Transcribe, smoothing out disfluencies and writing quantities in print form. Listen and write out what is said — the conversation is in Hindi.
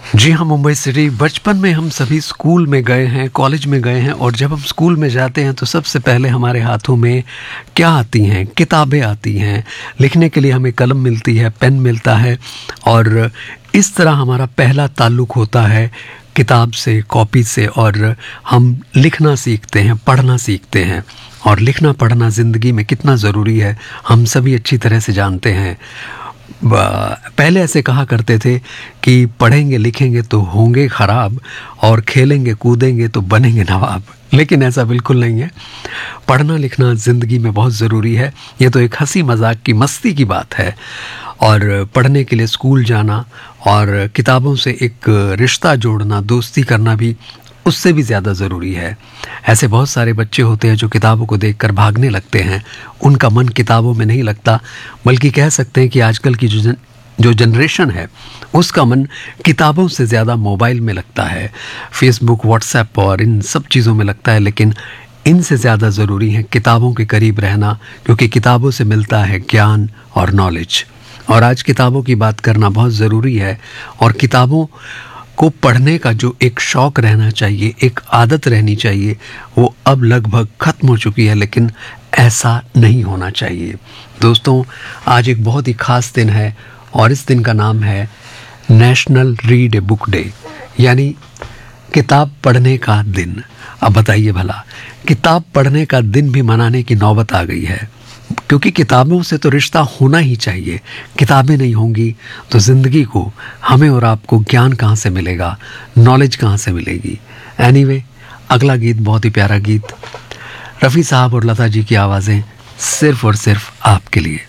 जी हाँ, मुंबई सिटी। बचपन में हम सभी स्कूल में गए हैं, कॉलेज में गए हैं, और जब हम स्कूल में जाते हैं तो सबसे पहले हमारे हाथों में क्या आती हैं? किताबें आती हैं। लिखने के लिए हमें कलम मिलती है, पेन मिलता है, और इस तरह हमारा पहला ताल्लुक़ होता है किताब से, कॉपी से, और हम लिखना सीखते हैं, पढ़ना सीखते हैं। और लिखना पढ़ना ज़िंदगी में कितना ज़रूरी है हम सभी अच्छी तरह से जानते हैं। पहले ऐसे कहा करते थे कि पढ़ेंगे लिखेंगे तो होंगे ख़राब, और खेलेंगे कूदेंगे तो बनेंगे नवाब। लेकिन ऐसा बिल्कुल नहीं है। पढ़ना लिखना ज़िंदगी में बहुत ज़रूरी है। ये तो एक हंसी मजाक की, मस्ती की बात है। और पढ़ने के लिए स्कूल जाना और किताबों से एक रिश्ता जोड़ना, दोस्ती करना भी उससे भी ज़्यादा ज़रूरी है। ऐसे बहुत सारे बच्चे होते हैं जो किताबों को देखकर भागने लगते हैं। उनका मन किताबों में नहीं लगता, बल्कि कह सकते हैं कि आजकल की जो जनरेशन है उसका मन किताबों से ज़्यादा मोबाइल में लगता है, फेसबुक, व्हाट्सएप और इन सब चीज़ों में लगता है। लेकिन इनसे ज़्यादा ज़रूरी है किताबों के करीब रहना, क्योंकि किताबों से मिलता है ज्ञान और नॉलेज। और आज किताबों की बात करना बहुत ज़रूरी है। और किताबों को पढ़ने का जो एक शौक़ रहना चाहिए, एक आदत रहनी चाहिए, वो अब लगभग ख़त्म हो चुकी है। लेकिन ऐसा नहीं होना चाहिए। दोस्तों, आज एक बहुत ही ख़ास दिन है, और इस दिन का नाम है national read a book day, यानी किताब पढ़ने का दिन। अब बताइए भला, किताब पढ़ने का दिन भी मनाने की नौबत आ गई है, क्योंकि किताबों से तो रिश्ता होना ही चाहिए। किताबें नहीं होंगी तो ज़िंदगी को, हमें और आपको ज्ञान कहाँ से मिलेगा, नॉलेज कहाँ से मिलेगी। एनीवे, अगला गीत बहुत ही प्यारा गीत, रफ़ी साहब और लता जी की आवाज़ें सिर्फ़ और सिर्फ आपके लिए।